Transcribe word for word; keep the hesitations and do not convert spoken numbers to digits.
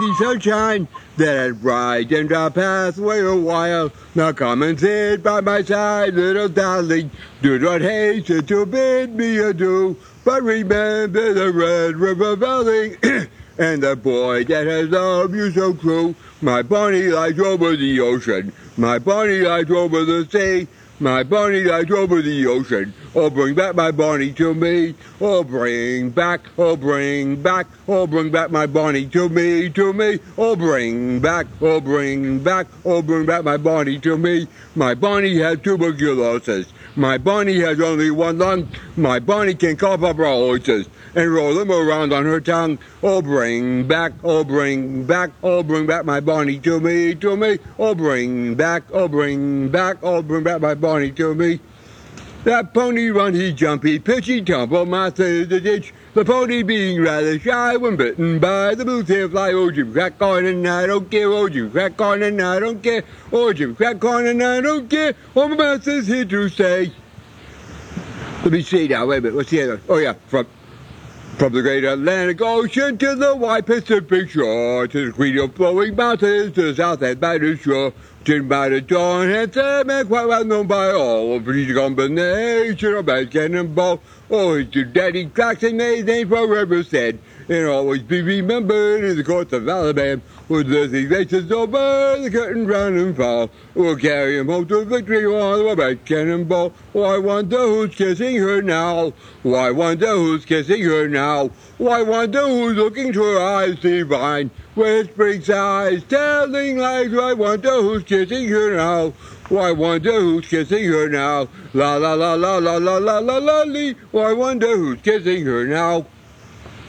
the sunshine that had brightened our pathway a while. Now come and sit by my side, little darling. Do not hasten to bid me adieu, but remember the Red River Valley and the boy that has loved you so true. My Bonnie lies over the ocean, my Bonnie lies over the sea, my Bonnie lies over the ocean. Oh, bring back my Bonnie to me. Oh, bring back, oh, bring back, oh, bring back my Bonnie to me, to me. Oh, bring back, oh, bring back, oh, bring back my Bonnie to me. My Bonnie has tuberculosis. My Bonnie has only one lung. My Bonnie can cough up her horses and roll them around on her tongue. Oh, bring back, oh, bring back, oh, bring back my Bonnie to me, to me. Oh, bring back, oh, bring back, oh, bring back my Bonnie to me. That pony run, he jump, he pitch, he tumble, my through the ditch. The pony being rather shy when bitten by the blue-tail fly. Oh, Jim crack corn and I don't care. Oh, Jim crack corn and I don't care. Oh, Jim crack corn and I don't care. Oh, my master's here to stay. Let me see now. Wait a minute. What's the other? Oh, yeah. From from the great Atlantic Ocean to the wide Pacific shore, to the green of flowing mountains, to the south and by the shore. Jim by the dawn, handsome and quite well known by all. For his combination of bad cannonball. Oh, it's your daddy tracks and his name forever said, and always be remembered in the courts of Alabama. With the races over, the curtain round and fall. We'll carry him home to victory on the bad cannonball. Oh, I wonder who's kissing her now. Oh, I wonder who's kissing her now. Oh, I wonder who's looking to her eyes divine. Whispering sighs, telling lies. Oh, I wonder who's kissing her now. Oh, I wonder who's kissing her now. La la la la la la la la la lee. Oh, I wonder who's kissing her now.